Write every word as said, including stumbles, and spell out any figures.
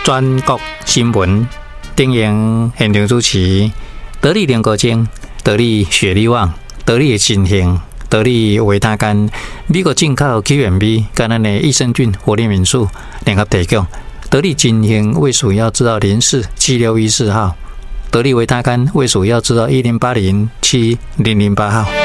全国新闻顶营现场主持，得力联国精，得力雪力旺，得力金兴，得力维他干，美国进口 Q M B， 跟咱的益生菌活力民宿联合提供。得力金兴为鼠药制造零四七六一四号，得力维他干为鼠药制造一零八零七零零八号。